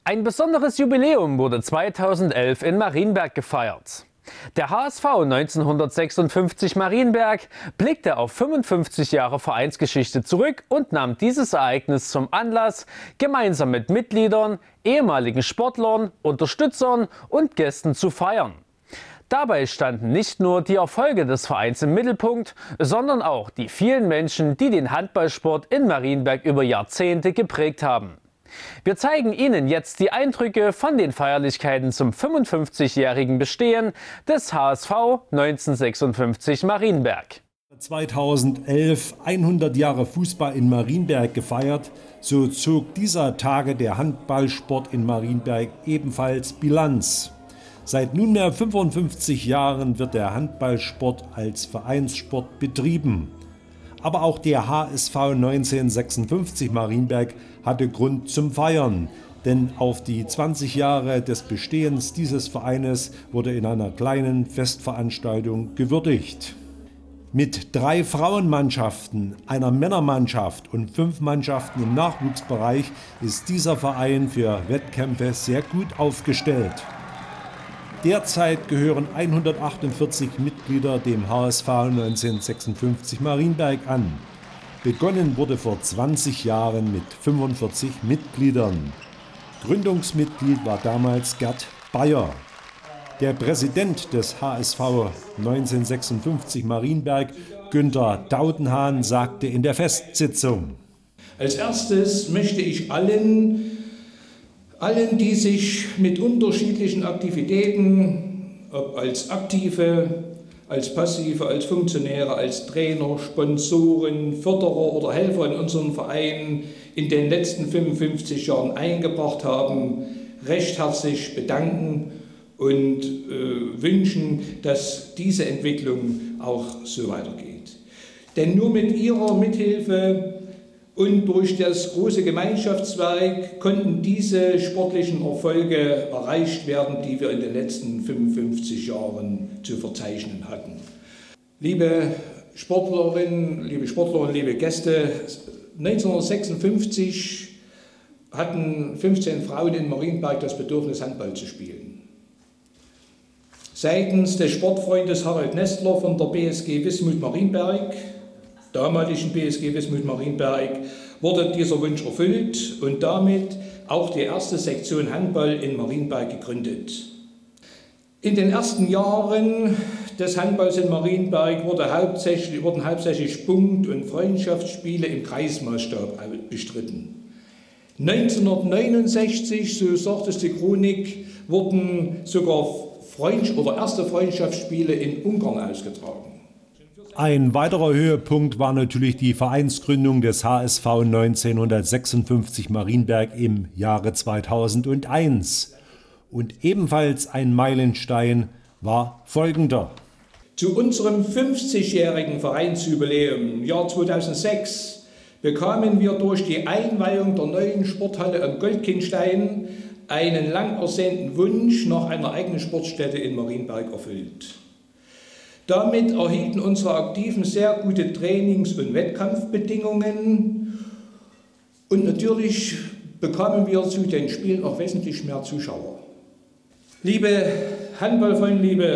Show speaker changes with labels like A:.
A: Ein besonderes Jubiläum wurde 2011 in Marienberg gefeiert. Der HSV 1956 Marienberg blickte auf 55 Jahre Vereinsgeschichte zurück und nahm dieses Ereignis zum Anlass, gemeinsam mit Mitgliedern, ehemaligen Sportlern, Unterstützern und Gästen zu feiern. Dabei standen nicht nur die Erfolge des Vereins im Mittelpunkt, sondern auch die vielen Menschen, die den Handballsport in Marienberg über Jahrzehnte geprägt haben. Wir zeigen Ihnen jetzt die Eindrücke von den Feierlichkeiten zum 55-jährigen Bestehen des HSV 1956 Marienberg.
B: 2011 100 Jahre Fußball in Marienberg gefeiert, so zog dieser Tage der Handballsport in Marienberg ebenfalls Bilanz. Seit nunmehr 55 Jahren wird der Handballsport als Vereinssport betrieben. Aber auch der HSV 1956 Marienberg hatte Grund zum Feiern, denn auf die 20 Jahre des Bestehens dieses Vereines wurde in einer kleinen Festveranstaltung gewürdigt. Mit 3 Frauenmannschaften, einer Männermannschaft und 5 Mannschaften im Nachwuchsbereich ist dieser Verein für Wettkämpfe sehr gut aufgestellt. Derzeit gehören 148 Mitglieder dem HSV 1956 Marienberg an. Begonnen wurde vor 20 Jahren mit 45 Mitgliedern. Gründungsmitglied war damals Gerd Bayer. Der Präsident des HSV 1956 Marienberg, Günther Daudenhahn, sagte in der Festsitzung:
C: Als erstes möchte ich allen, die sich mit unterschiedlichen Aktivitäten, ob als Aktive, als Passive, als Funktionäre, als Trainer, Sponsoren, Förderer oder Helfer in unserem Verein in den letzten 55 Jahren eingebracht haben, recht herzlich bedanken und wünschen, dass diese Entwicklung auch so weitergeht. Denn nur mit ihrer Mithilfe und durch das große Gemeinschaftswerk konnten diese sportlichen Erfolge erreicht werden, die wir in den letzten 55 Jahren zu verzeichnen hatten. Liebe Sportlerinnen, liebe Gäste, 1956 hatten 15 Frauen in Marienberg das Bedürfnis, Handball zu spielen. Seitens des Sportfreundes Harald Nestler von der BSG Wismut Marienberg, damaligen BSG Wismut Marienberg, wurde dieser Wunsch erfüllt und damit auch die erste Sektion Handball in Marienberg gegründet. In den ersten Jahren des Handballs in Marienberg wurden hauptsächlich Punkt- und Freundschaftsspiele im Kreismaßstab bestritten. 1969, so sagt es die Chronik, wurden sogar erste Freundschaftsspiele in Ungarn ausgetragen.
B: Ein weiterer Höhepunkt war natürlich die Vereinsgründung des HSV 1956 Marienberg im Jahre 2001. Und ebenfalls ein Meilenstein war folgender.
C: Zu unserem 50-jährigen Vereinsjubiläum im Jahr 2006 bekamen wir durch die Einweihung der neuen Sporthalle am Goldkindstein einen lang ersehnten Wunsch nach einer eigenen Sportstätte in Marienberg erfüllt. Damit erhielten unsere Aktiven sehr gute Trainings- und Wettkampfbedingungen und natürlich bekamen wir zu den Spielen auch wesentlich mehr Zuschauer. Liebe Handballfreunde, liebe